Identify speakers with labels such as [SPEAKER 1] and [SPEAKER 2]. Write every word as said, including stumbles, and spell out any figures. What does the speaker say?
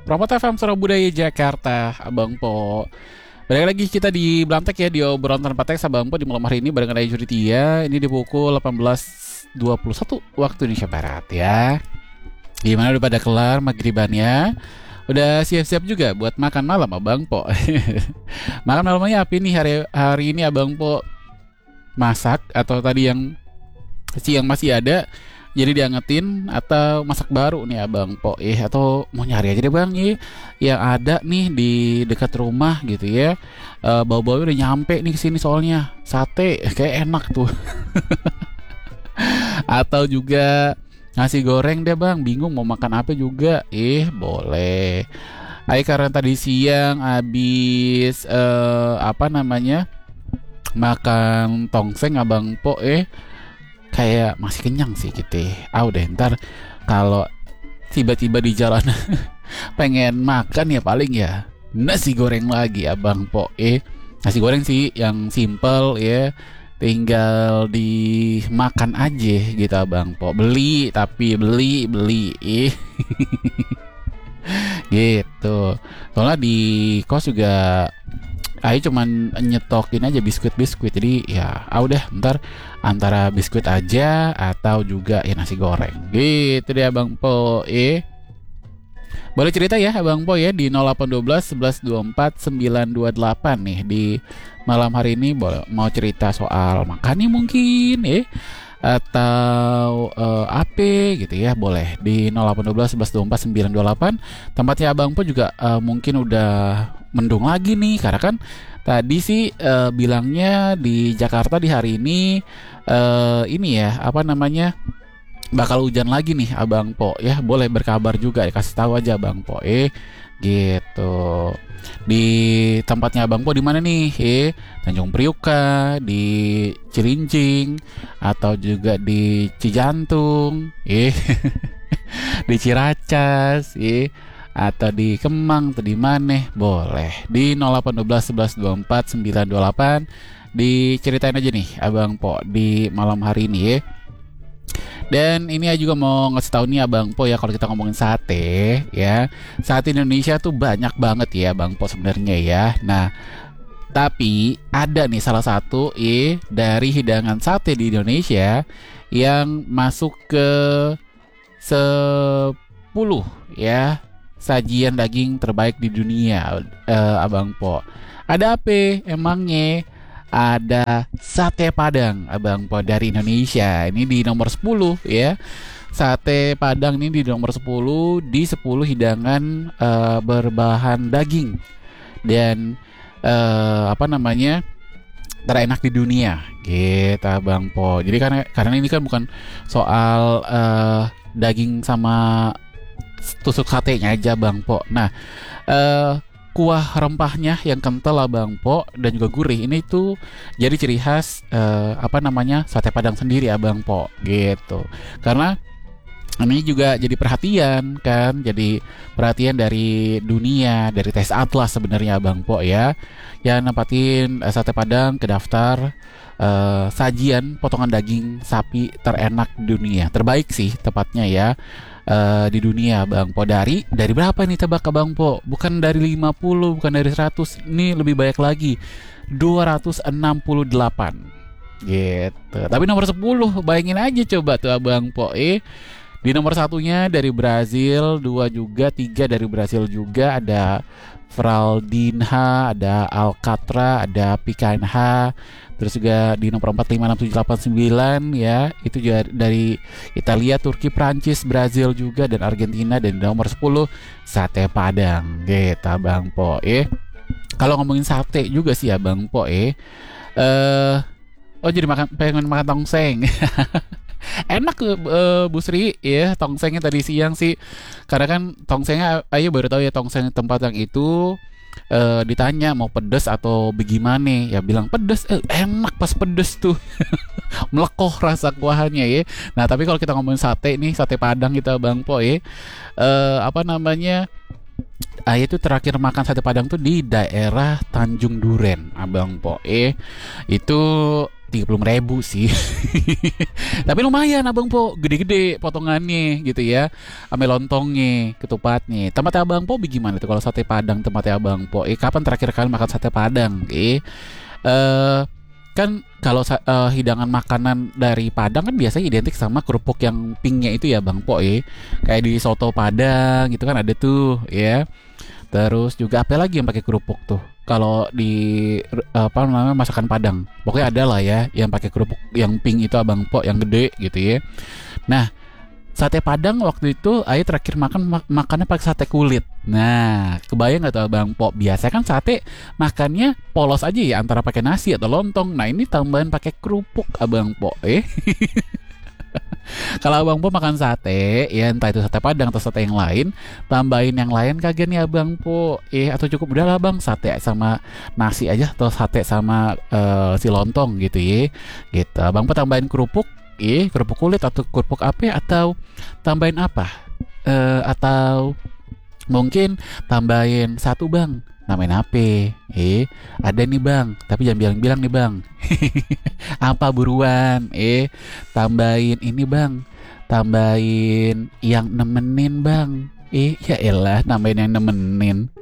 [SPEAKER 1] Promot F M Surabaya Jakarta, Abang Po. Balik lagi kita di Blantek ya, di obrolan tanpa teks Abang Po di malam hari ini bareng Ayu Juritia. Ini di pukul delapan belas dua puluh satu waktu Indonesia Barat ya. Gimana, udah pada kelar maghribannya? Udah siap-siap juga buat makan malam Abang Po. Makan malamnya apa nih hari hari ini Abang Po? Masak atau tadi yang siang masih ada jadi diangetin, atau masak baru nih Abang Po eh atau mau nyari aja deh Bang eh yang ada nih di dekat rumah gitu ya. E, bau-bau udah nyampe nih ke sini soalnya sate kayak enak tuh. Atau juga nasi goreng deh Bang, bingung mau makan apa juga. Eh boleh. Ay, karena tadi siang habis eh, apa namanya makan tongseng Abang Po eh kayak masih kenyang sih gitu. Ah udah ntar kalau tiba-tiba di jalan pengen makan ya paling ya nasi goreng lagi Abang Po eh nasi goreng sih yang simple ya, tinggal dimakan aja gitu Abang Po. Beli tapi beli beli eh gitu. Soalnya di kos juga Ayo cuman nyetokin aja biskuit-biskuit. Jadi ya ah udah ntar antara biskuit aja atau juga ya nasi goreng. Gitu deh Abang Po eh. Boleh cerita ya Abang Po ya di nol delapan satu dua satu satu dua empat sembilan dua delapan nih di malam hari ini. Boleh mau cerita soal makan nih mungkin eh atau uh, apa gitu ya, boleh di nol delapan satu dua satu satu dua empat sembilan dua delapan. Tempatnya Abang Po juga uh, mungkin udah mendung lagi nih karena kan tadi sih uh, bilangnya di Jakarta di hari ini uh, ini ya apa namanya bakal hujan lagi nih Abang Po ya. Boleh berkabar juga ya, kasih tahu aja Abang Po eh gitu. Di tempatnya Abang Po di mana nih eh Tanjung Priuk kah, di Cilincing atau juga di Cijantung eh di Ciracas eh atau di Kemang atau di mana, boleh di nol delapan satu satu satu satu dua empat sembilan dua delapan. Diceritain aja nih Abang Po di malam hari ini ya. Dan ini juga mau ngasih tahu nih Abang Po ya, kalau kita ngomongin sate ya, sate Indonesia tuh banyak banget ya Abang Po sebenarnya ya. Nah tapi ada nih salah satu eh dari hidangan sate di Indonesia yang masuk ke sepuluh ya sajian daging terbaik di dunia eh, Abang Po. Ada apa emangnya? Ada sate Padang Abang Po dari Indonesia. Ini di nomor sepuluh ya. Sate Padang ini di nomor sepuluh di sepuluh hidangan uh, berbahan daging dan uh, apa namanya terenak di dunia gitu Abang Po. Jadi karena karena ini kan bukan soal uh, daging sama tusuk satenya aja Bang Po. Nah uh, kuah rempahnya yang kental Abang Po dan juga gurih ini tuh jadi ciri khas uh, apa namanya sate Padang sendiri Abang Po gitu. Karena ini juga jadi perhatian kan, jadi perhatian dari dunia, dari tes atlas sebenarnya Abang Po ya, yang nempatin uh, sate Padang ke daftar uh, sajian potongan daging sapi terenak dunia, terbaik sih tepatnya ya. Uh, di dunia Bang Po. Dari dari berapa nih tebak Bang Po? Bukan dari lima puluh, bukan dari seratus, ini lebih banyak lagi, dua ratus enam puluh delapan gitu. Tapi nomor sepuluh bayangin aja coba tuh Abang Po eh di nomor satunya dari Brazil, dua juga, tiga dari Brazil juga, ada Fraldinha, ada Alcatra, ada Picanha. Terus juga di nomor empat, lima, enam, tujuh, delapan, sembilan ya, itu juga dari Italia, Turki, Prancis, Brazil juga, dan Argentina. Dan di nomor sepuluh sate Padang gitu Abang Po eh. Kalau ngomongin sate juga sih Abang Po eh uh, oh jadi makan pengen makan tongseng. Enak uh, Bu Sri ya tongsengnya tadi siang sih. Karena kan tongsengnya Ayo baru tahu ya tongseng tempat yang itu. Uh, ditanya mau pedes atau bagaimana, ya bilang pedes, eh, enak pas pedes tuh. Melekoh rasa kuahnya ya. Nah tapi kalau kita ngomongin sate nih, sate Padang gitu Bang Po ya, uh, apa namanya Ayah itu terakhir makan sate Padang tuh di daerah Tanjung Duren Abang Po eh itu tiga puluh ribu sih. Tapi lumayan abang po, gede-gede potongannya gitu ya. Ame lontongnya, ketupatnya. Tempatnya abang po bagaimana tuh kalau sate Padang tempatnya abang po? Eh kapan terakhir kali makan sate Padang? Eh eh kan kalau sa- eh, hidangan makanan dari Padang kan biasanya identik sama kerupuk yang pinknya itu ya bang po eh. Kayak di soto Padang gitu kan ada tuh ya. Terus juga apa lagi yang pakai kerupuk tuh? Kalau di r- apa namanya masakan Padang, pokoknya ada lah ya yang pakai kerupuk yang pink itu abang po yang gede gitu ya. Nah, sate Padang waktu itu Ayah terakhir makan mak- makannya pakai sate kulit. Nah, kebayang nggak tuh abang po? Biasa kan sate makannya polos aja ya antara pakai nasi atau lontong. Nah ini tambahan pakai kerupuk abang po. Eh, kalau abang po makan sate, ya entah itu sate Padang atau sate yang lain, tambahin yang lain kagak nih abang po? Eh atau cukup udah lah bang sate sama nasi aja atau sate sama eh, si lontong gitu ya. Gitu. Abang po tambahin kerupuk, eh kerupuk kulit atau kerupuk apa? Atau tambahin apa? Eh atau mungkin tambahin satu bang. Namain apa? Eh ada nih bang, tapi jangan bilang-bilang nih bang. Apa buruan? Eh tambahin ini bang, tambahin yang nemenin bang. Eh ya elah nambahin yang nemenin.